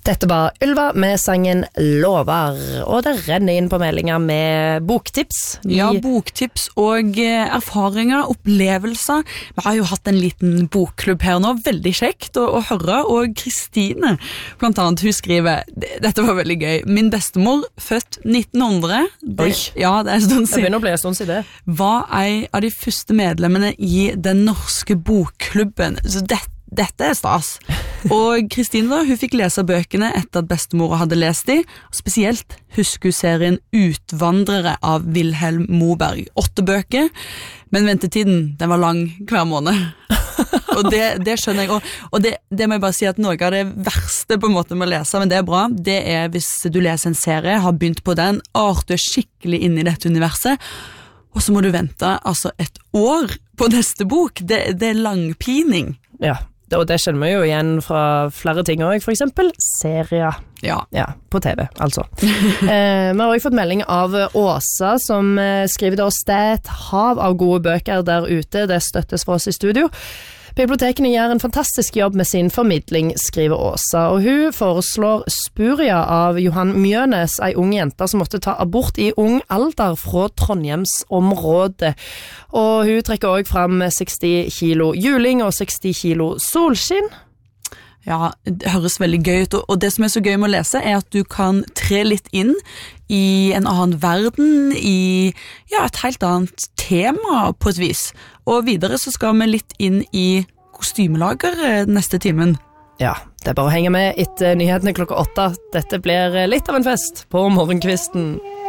Dette var Ylva med sangen Lover, og det renner inn på meldinger med boktips. Ja, boktips og erfaringer, opplevelser. Vi har jo hatt en liten bokklubb her nå, veldig kjekt å høre, og Kristine, blant annet, hun skriver, dette var veldig gøy, min bestemor, født 1900, ja, det er en stund siden, det begynner å bli en stund siden, var en av de første medlemmene i den norske bokklubben, så dette er stas. Og Kristine da, hun fikk lese bøkene etter at bestemora hadde lest de, og spesielt husker hun serien Utvandrere av Vilhelm Moberg. 8 bøker, men ventetiden, den var lang hver måned. Og det skjønner jeg, og det må jeg bare si at noe av det verste på en måte med å lese, men det er bra, det er hvis du leser en serie, har begynt på den, du er skikkelig inne i dette universet, og så må du vente altså 1 år på neste bok. Det er langpining. Ja, og det kjenner vi jo igjen fra flere ting også, for eksempel serier. Ja, på TV, altså. Vi har også fått melding av Åsa, som skriver til oss, det er et hav av gode bøker der ute, det støttes for oss i studio. Bibliotekene gjør en fantastisk jobb med sin formidling, skriver Åsa, og hun foreslår Spuria av Johan Mjønes, en ung jente som måtte ta abort i ung alder fra Trondheimsområdet. Og hun trekker også fram 60 kilo juling og 60 kilo solskinn. Ja, det høres veldig gøy ut, og det som er så gøy med å lese er at du kan tre litt inn i en annen verden, i et helt annet tema på et vis. Og videre så skal vi litt inn i kostymelager neste timen. Ja, det er bare å henge med etter nyhetene klokka 8. Dette blir litt av en fest på morgenkvisten.